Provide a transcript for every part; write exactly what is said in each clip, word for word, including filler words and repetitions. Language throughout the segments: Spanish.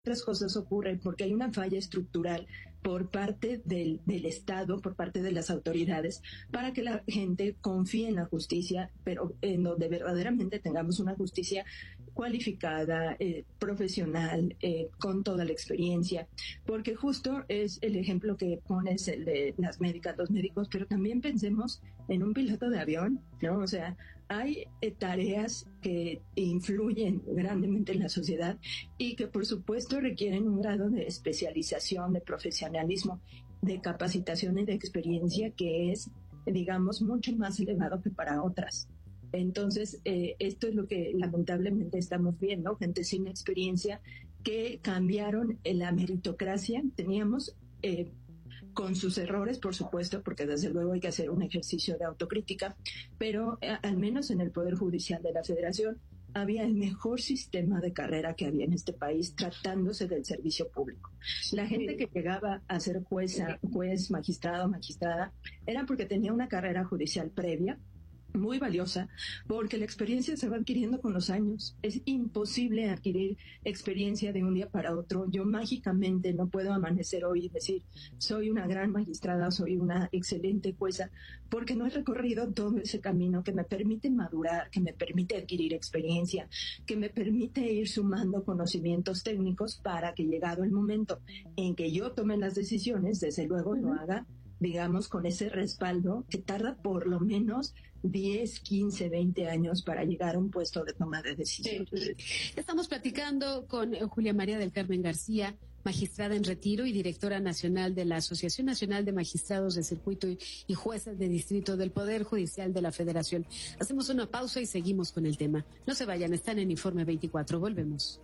otras cosas ocurren porque hay una falla estructural por parte del, del Estado, por parte de las autoridades, para que la gente confíe en la justicia, pero en donde verdaderamente tengamos una justicia cualificada, eh, profesional, eh, con toda la experiencia, porque justo es el ejemplo que pones, el de las médicas, los médicos, pero también pensemos en un piloto de avión, ¿no? O sea, hay eh, tareas que influyen grandemente en la sociedad y que por supuesto requieren un grado de especialización, de profesionalismo, de capacitación y de experiencia que es, digamos, mucho más elevado que para otras. Entonces, eh, esto es lo que lamentablemente estamos viendo, gente sin experiencia que cambiaron en la meritocracia. Teníamos, eh, con sus errores, por supuesto, porque desde luego hay que hacer un ejercicio de autocrítica, pero eh, al menos en el Poder Judicial de la Federación había el mejor sistema de carrera que había en este país tratándose del servicio público. La gente que llegaba a ser jueza, juez, magistrado, magistrada, era porque tenía una carrera judicial previa, muy valiosa, porque la experiencia se va adquiriendo con los años. Es imposible adquirir experiencia de un día para otro. Yo mágicamente no puedo amanecer hoy y decir, soy una gran magistrada, soy una excelente jueza, porque no he recorrido todo ese camino que me permite madurar, que me permite adquirir experiencia, que me permite ir sumando conocimientos técnicos para que, llegado el momento en que yo tome las decisiones, desde luego lo haga, digamos, con ese respaldo que tarda por lo menos diez, quince, veinte años para llegar a un puesto de toma de decisiones. Sí. Estamos platicando con Julia María del Carmen García, magistrada en retiro y directora nacional de la Asociación Nacional de Magistrados de Circuito y, y Jueces de Distrito del Poder Judicial de la Federación. Hacemos una pausa y seguimos con el tema. No se vayan, están en Informe veinticuatro. Volvemos.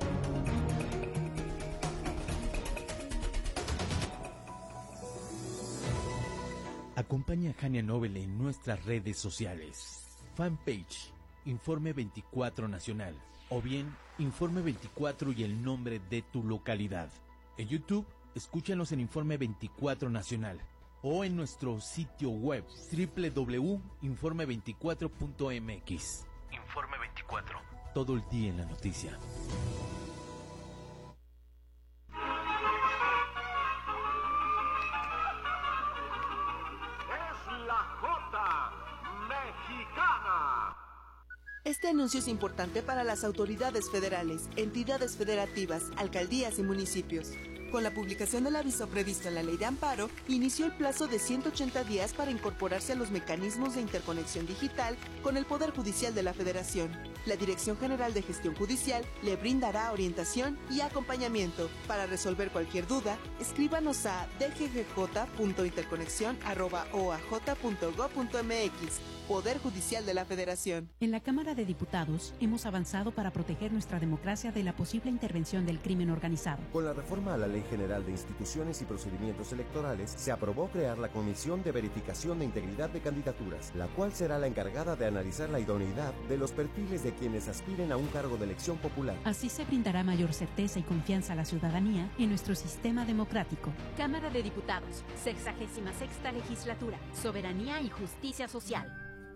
Acompaña a Jania Nobel en nuestras redes sociales. Fanpage, Informe veinticuatro Nacional. O bien, Informe veinticuatro y el nombre de tu localidad. En YouTube, escúchanos en Informe veinticuatro Nacional. O en nuestro sitio web, doble u doble u doble u punto informe veinticuatro punto m x. Informe veinticuatro. Todo el día en la noticia. Este anuncio es importante para las autoridades federales, entidades federativas, alcaldías y municipios. Con la publicación del aviso previsto en la Ley de Amparo, inició el plazo de ciento ochenta días para incorporarse a los mecanismos de interconexión digital con el Poder Judicial de la Federación. La Dirección General de Gestión Judicial le brindará orientación y acompañamiento. Para resolver cualquier duda, escríbanos a d g g j punto interconexión arroba o a j punto gob punto m x. Poder Judicial de la Federación. En la Cámara de Diputados hemos avanzado para proteger nuestra democracia de la posible intervención del crimen organizado. Con la reforma a la Ley General de Instituciones y Procedimientos Electorales, se aprobó crear la Comisión de Verificación de Integridad de Candidaturas, la cual será la encargada de analizar la idoneidad de los perfiles de quienes aspiren a un cargo de elección popular. Así se brindará mayor certeza y confianza a la ciudadanía en nuestro sistema democrático. Cámara de Diputados, sexagésima sexta Legislatura, Soberanía y Justicia Social.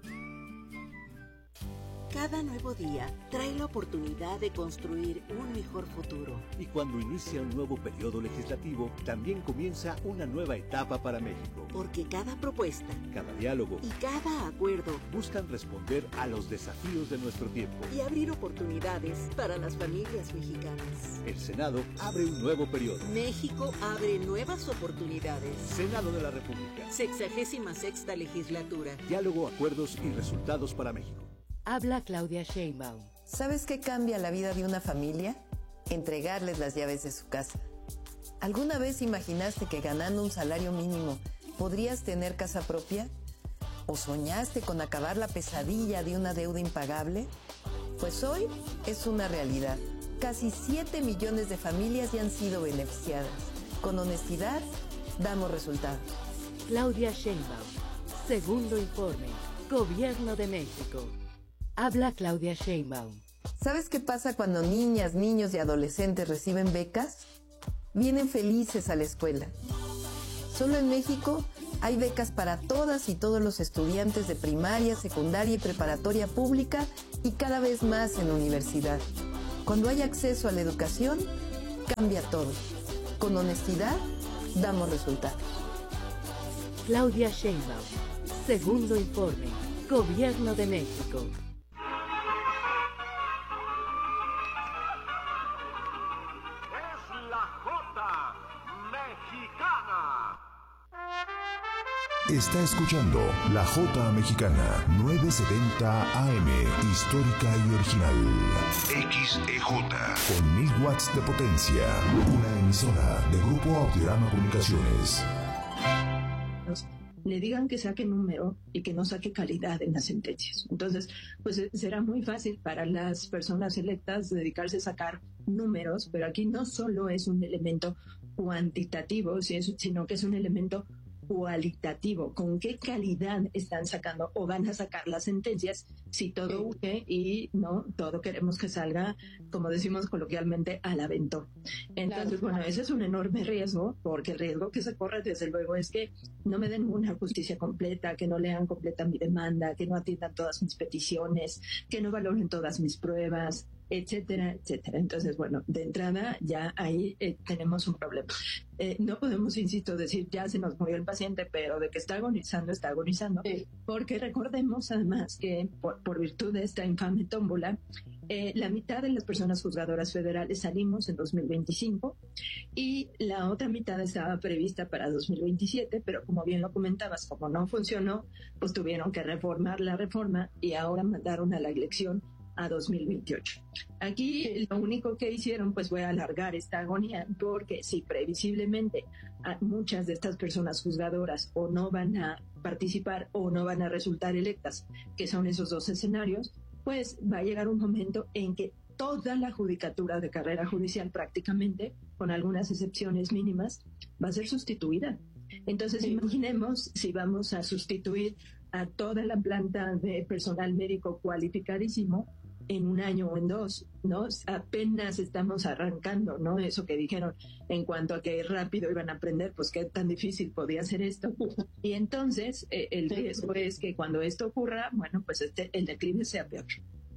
Cada nuevo día trae la oportunidad de construir un mejor futuro. Y cuando inicia un nuevo periodo legislativo, también comienza una nueva etapa para México. Porque cada propuesta, cada diálogo y cada acuerdo buscan responder a los desafíos de nuestro tiempo y abrir oportunidades para las familias mexicanas. El Senado abre un nuevo periodo. México abre nuevas oportunidades. Senado de la República. Sexagésima sexta Legislatura. Diálogo, acuerdos y resultados para México. Habla Claudia Sheinbaum. ¿Sabes qué cambia la vida de una familia? Entregarles las llaves de su casa. ¿Alguna vez imaginaste que ganando un salario mínimo podrías tener casa propia? ¿O soñaste con acabar la pesadilla de una deuda impagable? Pues hoy es una realidad. Casi siete millones de familias ya han sido beneficiadas. Con honestidad, damos resultados. Claudia Sheinbaum. Segundo informe. Gobierno de México. Habla Claudia Sheinbaum. ¿Sabes qué pasa cuando niñas, niños y adolescentes reciben becas? Vienen felices a la escuela. Solo en México hay becas para todas y todos los estudiantes de primaria, secundaria y preparatoria pública y cada vez más en universidad. Cuando hay acceso a la educación, cambia todo. Con honestidad, damos resultados. Claudia Sheinbaum, segundo informe, Gobierno de México. Es la Jota Mexicana. Está escuchando La Jota Mexicana, novecientos setenta A M, histórica y original. X E J, con mil watts de potencia. Una emisora de Grupo Audiorama Comunicaciones. Le digan que saque número y que no saque calidad en las sentencias. Entonces, pues será muy fácil para las personas electas dedicarse a sacar números, pero aquí no solo es un elemento cuantitativo, sino que es un elemento cualitativo. ¿Con qué calidad están sacando o van a sacar las sentencias si todo urge y no todo queremos que salga, como decimos coloquialmente, al aventón? Entonces, bueno, ese es un enorme riesgo, porque el riesgo que se corre, desde luego, es que no me den una justicia completa, que no lean completa mi demanda, que no atiendan todas mis peticiones, que no valoren todas mis pruebas, etcétera, etcétera. Entonces, bueno, de entrada ya ahí eh, tenemos un problema. Eh, no podemos, insisto, decir ya se nos murió el paciente, pero de que está agonizando, está agonizando, sí. Porque recordemos además que por, por virtud de esta infame tómbola, eh, la mitad de las personas juzgadoras federales salimos en dos mil veinticinco y la otra mitad estaba prevista para dos mil veintisiete, pero como bien lo comentabas, como no funcionó, pues tuvieron que reformar la reforma y ahora mandaron a la elección a dos mil veintiocho. Aquí lo único que hicieron pues fue alargar esta agonía, porque si previsiblemente muchas de estas personas juzgadoras o no van a participar o no van a resultar electas, que son esos dos escenarios, pues va a llegar un momento en que toda la judicatura de carrera judicial prácticamente, con algunas excepciones mínimas, va a ser sustituida. Entonces sí. Imaginemos si vamos a sustituir a toda la planta de personal médico cualificadísimo en un año o en dos, ¿no? Apenas estamos arrancando, ¿no? Eso que dijeron en cuanto a que rápido iban a aprender, pues qué tan difícil podía ser esto. Y entonces eh, el riesgo es que cuando esto ocurra, bueno, pues este, el declive sea peor.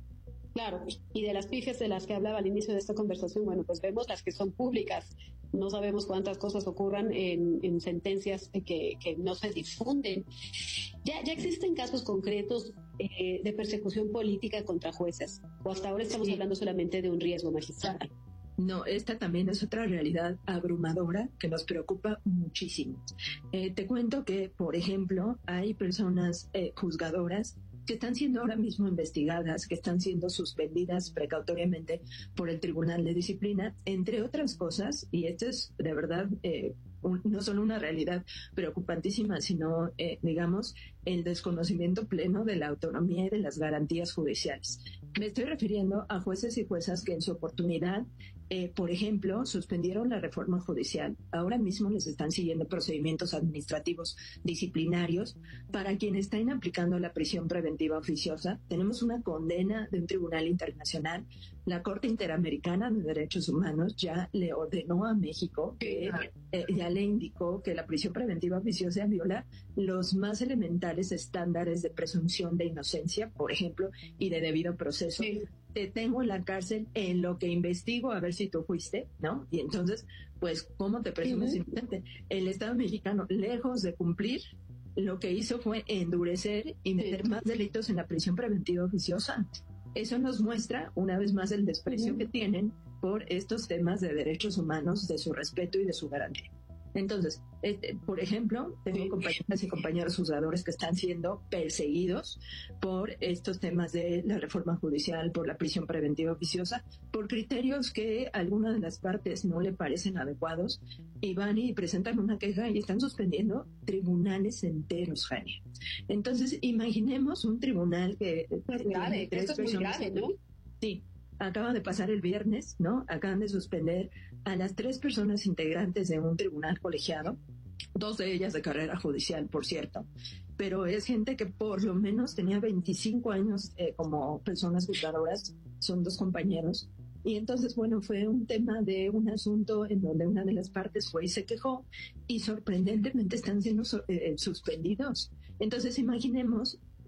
Claro, y de las pifias de las que hablaba al inicio de esta conversación, bueno, pues vemos las que son públicas. No sabemos cuántas cosas ocurran en, en sentencias que, que no se difunden. Ya, ya existen casos concretos eh, de persecución política contra jueces, o hasta ahora estamos sí. hablando solamente de un riesgo, magistrada. No, esta también es otra realidad abrumadora que nos preocupa muchísimo. Eh, te cuento que, por ejemplo, hay personas eh, juzgadoras que están siendo ahora mismo investigadas, que están siendo suspendidas precautoriamente por el Tribunal de Disciplina, entre otras cosas, y esto es de verdad eh, un, no solo una realidad preocupantísima, sino, eh, digamos, el desconocimiento pleno de la autonomía y de las garantías judiciales. Me estoy refiriendo a jueces y juezas que en su oportunidad, eh, por ejemplo, suspendieron la reforma judicial. Ahora mismo les están siguiendo procedimientos administrativos disciplinarios para quienes están aplicando la prisión preventiva oficiosa. Tenemos una condena de un tribunal internacional. La Corte Interamericana de Derechos Humanos ya le ordenó a México, que eh, ya le indicó que la prisión preventiva oficiosa viola los más elementales estándares de presunción de inocencia, por ejemplo, y de debido proceso. Sí. Te tengo en la cárcel en lo que investigo a ver si tú fuiste, ¿no? Y entonces, pues, ¿cómo te presumes uh-huh. inocente? El Estado mexicano, lejos de cumplir, lo que hizo fue endurecer y meter sí. más delitos en la prisión preventiva oficiosa. Eso nos muestra, una vez más, el desprecio uh-huh. que tienen por estos temas de derechos humanos, de su respeto y de su garantía. Entonces, este, por ejemplo, tengo sí. compañeras y compañeros juzgadores que están siendo perseguidos por estos temas de la reforma judicial, por la prisión preventiva oficiosa, por criterios que a alguna de las partes no le parecen adecuados, y van y presentan una queja y están suspendiendo tribunales enteros, Jania. Entonces, imaginemos un tribunal que... Pues grave, esto es muy grave, ¿no? Sí. Acaba de pasar el viernes, ¿no? Acaban de suspender a las tres personas integrantes de un tribunal colegiado, dos de ellas de carrera judicial, por cierto, pero es gente que por lo menos tenía veinticinco años eh, como personas juzgadoras, son dos compañeros. Y entonces, bueno, fue un tema de un asunto en donde una de las partes fue y se quejó, y sorprendentemente están siendo eh, suspendidos. Entonces, imaginemos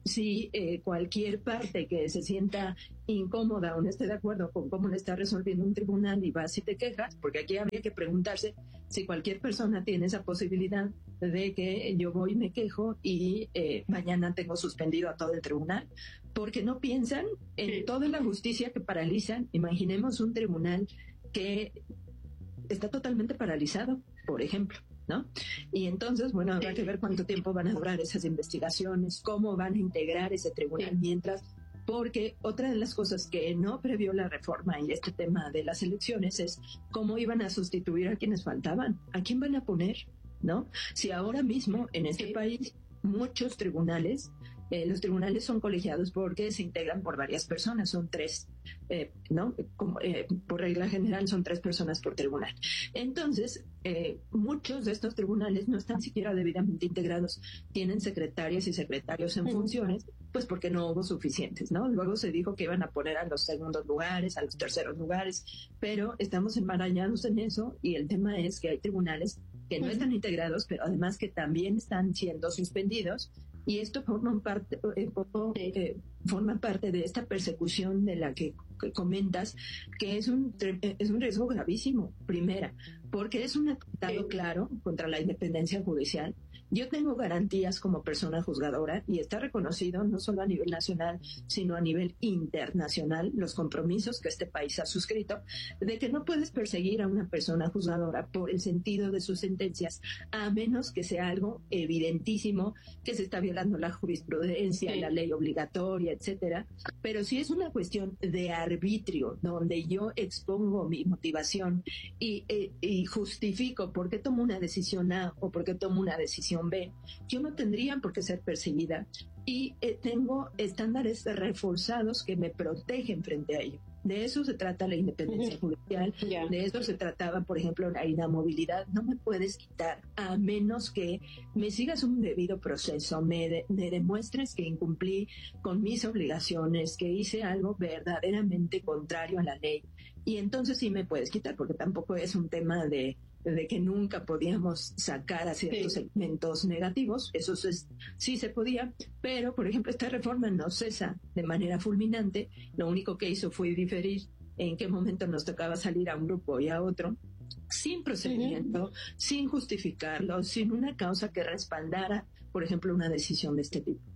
si eh, cualquier parte que se sienta incómoda o no esté de acuerdo con cómo le está resolviendo un tribunal y vas y te quejas, porque aquí habría que preguntarse si cualquier persona tiene esa posibilidad de que yo voy y me quejo y eh, mañana tengo suspendido a todo el tribunal, porque no piensan en toda la justicia que paralizan. Imaginemos un tribunal que está totalmente paralizado, por ejemplo, ¿no? Y entonces, bueno, habrá que ver cuánto tiempo van a durar esas investigaciones, cómo van a integrar ese tribunal mientras, porque otra de las cosas que no previó la reforma y este tema de las elecciones es cómo iban a sustituir a quienes faltaban, a quién van a poner, ¿no? Si ahora mismo en este país muchos tribunales, eh, los tribunales son colegiados porque se integran por varias personas, son tres, eh, ¿no? Como, eh, por regla general son tres personas por tribunal. Entonces, eh, muchos de estos tribunales no están siquiera debidamente integrados, tienen secretarias y secretarios en funciones, pues porque no hubo suficientes, ¿no? Luego se dijo que iban a poner a los segundos lugares, a los terceros lugares, pero estamos enmarañados en eso y el tema es que hay tribunales que no están integrados, pero además que también están siendo suspendidos, y esto forma parte, eh, eh, forma parte de esta persecución de la que, que comentas, que es un, es un riesgo gravísimo, primera, porque es un atentado claro contra la independencia judicial. Yo tengo garantías como persona juzgadora y está reconocido no solo a nivel nacional, sino a nivel internacional, los compromisos que este país ha suscrito, de que no puedes perseguir a una persona juzgadora por el sentido de sus sentencias, a menos que sea algo evidentísimo, que se está violando la jurisprudencia, la ley obligatoria, etcétera. Pero si es una cuestión de arbitrio, donde yo expongo mi motivación y, eh, y justifico por qué tomo una decisión A o por qué tomo una decisión B, yo no tendría por qué ser perseguida y eh, tengo estándares reforzados que me protegen frente a ello. De eso se trata la independencia uh-huh. judicial, yeah. de eso se trataba, por ejemplo, la inamovilidad. No me puedes quitar a menos que me sigas un debido proceso, me, de, me demuestres que incumplí con mis obligaciones, que hice algo verdaderamente contrario a la ley. Y entonces sí me puedes quitar, porque tampoco es un tema de de que nunca podíamos sacar a ciertos sí. segmentos negativos, eso es, sí se podía, pero por ejemplo esta reforma no cesa de manera fulminante, lo único que hizo fue diferir en qué momento nos tocaba salir a un grupo y a otro, sin procedimiento, uh-huh. sin justificarlo, sin una causa que respaldara, por ejemplo, una decisión de este tipo.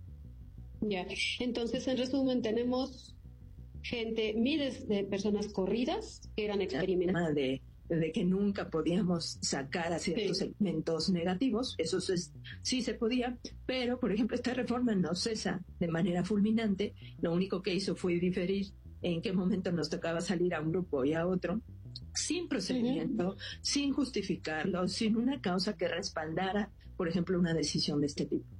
Ya, entonces en resumen tenemos gente, miles de personas corridas que eran experimentadas. De de que nunca podíamos sacar a ciertos sí. segmentos negativos, eso es, sí se podía, pero por ejemplo esta reforma no cesa de manera fulminante, lo único que hizo fue diferir en qué momento nos tocaba salir a un grupo y a otro, sin procedimiento, uh-huh. sin justificarlo, sin una causa que respaldara, por ejemplo, una decisión de este tipo.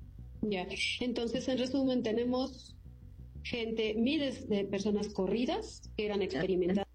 Ya, entonces en resumen tenemos gente, miles de personas corridas que eran experimentadas.